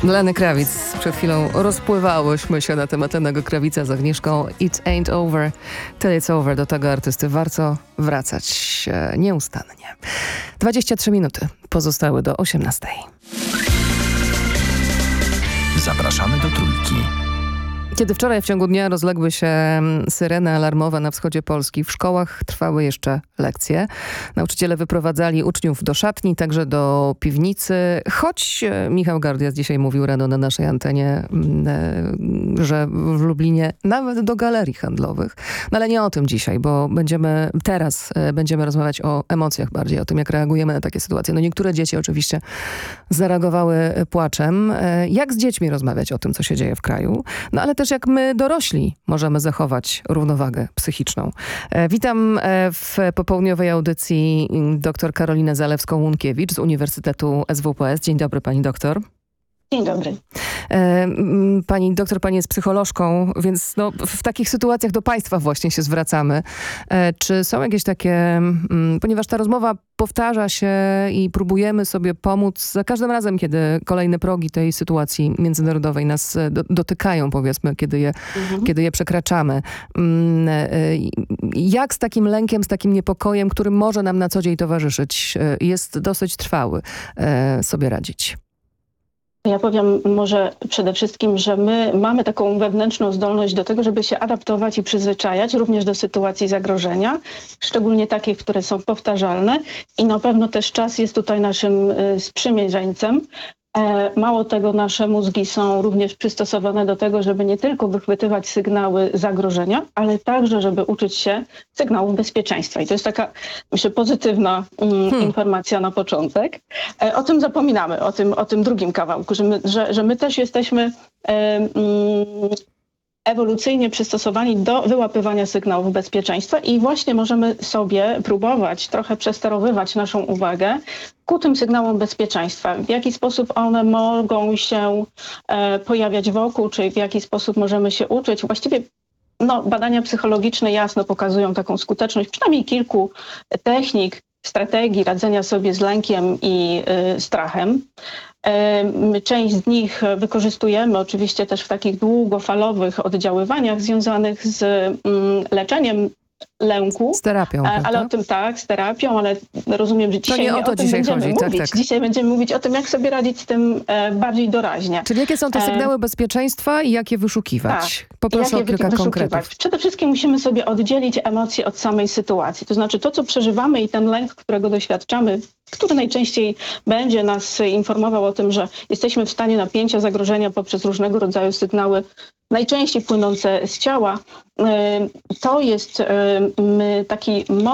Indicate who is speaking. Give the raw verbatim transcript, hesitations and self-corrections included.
Speaker 1: Lenny Kravitz. Przed chwilą rozpływałyśmy się na temat Lennego Kravica z Agnieszką. It ain't over till it's over. Do tego artysty warto wracać e, nieustannie. dwadzieścia trzy minuty pozostały do osiemnastej.
Speaker 2: Zapraszamy do Trójki.
Speaker 1: Kiedy wczoraj w ciągu dnia rozległy się syreny alarmowe na wschodzie Polski, w szkołach trwały jeszcze lekcje. Nauczyciele wyprowadzali uczniów do szatni, także do piwnicy, choć Michał Gardias dzisiaj mówił rano na naszej antenie, że w Lublinie nawet do galerii handlowych. No ale nie o tym dzisiaj, bo będziemy teraz będziemy rozmawiać o emocjach bardziej, o tym, jak reagujemy na takie sytuacje. No niektóre dzieci oczywiście zareagowały płaczem. Jak z dziećmi rozmawiać o tym, co się dzieje w kraju? No ale też jak my dorośli możemy zachować równowagę psychiczną. E, witam e, w popołudniowej audycji dr Karolinę Zalewską-Łunkiewicz z Uniwersytetu S W P S. Dzień dobry, pani doktor.
Speaker 3: Dzień dobry.
Speaker 1: E, pani doktor, pani jest psycholożką, więc no, w takich sytuacjach do państwa właśnie się zwracamy. E, czy są jakieś takie, m, ponieważ ta rozmowa powtarza się i próbujemy sobie pomóc za każdym razem, kiedy kolejne progi tej sytuacji międzynarodowej nas do, dotykają, powiedzmy, kiedy je, mhm. kiedy je przekraczamy. Mm, e, jak z takim lękiem, z takim niepokojem, który może nam na co dzień towarzyszyć, e, jest dosyć trwały, e, sobie radzić?
Speaker 3: Ja powiem może przede wszystkim, że my mamy taką wewnętrzną zdolność do tego, żeby się adaptować i przyzwyczajać również do sytuacji zagrożenia, szczególnie takich, które są powtarzalne i na pewno też czas jest tutaj naszym y, sprzymierzeńcem. Mało tego, nasze mózgi są również przystosowane do tego, żeby nie tylko wychwytywać sygnały zagrożenia, ale także, żeby uczyć się sygnałów bezpieczeństwa. I to jest taka, myślę, pozytywna um, hmm. informacja na początek. E, o tym zapominamy, o tym, o tym drugim kawałku, że my, że, że my też jesteśmy e, um, ewolucyjnie przystosowani do wyłapywania sygnałów bezpieczeństwa i właśnie możemy sobie próbować trochę przesterowywać naszą uwagę ku tym sygnałom bezpieczeństwa. W jaki sposób one mogą się e, pojawiać wokół, czy w jaki sposób możemy się uczyć. Właściwie no, badania psychologiczne jasno pokazują taką skuteczność przynajmniej kilku technik, strategii radzenia sobie z lękiem i y, strachem. Y, część z nich wykorzystujemy oczywiście też w takich długofalowych oddziaływaniach związanych z y, leczeniem lęku.
Speaker 1: Z terapią.
Speaker 3: Ale
Speaker 1: prawda?
Speaker 3: o tym tak, z terapią, ale rozumiem, że dzisiaj
Speaker 1: to nie
Speaker 3: nie
Speaker 1: o to
Speaker 3: o tym
Speaker 1: dzisiaj
Speaker 3: będziemy
Speaker 1: chodzi.
Speaker 3: mówić.
Speaker 1: Tak, tak.
Speaker 3: Dzisiaj będziemy mówić o tym, jak sobie radzić z tym e, bardziej doraźnie.
Speaker 1: Czyli jakie są te sygnały e... bezpieczeństwa i jak je wyszukiwać?
Speaker 3: Tak.
Speaker 1: Poproszę
Speaker 3: jak
Speaker 1: o kilka konkretów.
Speaker 3: Przede wszystkim musimy sobie oddzielić emocje od samej sytuacji. To znaczy to, co przeżywamy i ten lęk, którego doświadczamy, który najczęściej będzie nas informował o tym, że jesteśmy w stanie napięcia, zagrożenia poprzez różnego rodzaju sygnały, najczęściej płynące z ciała. To jest taki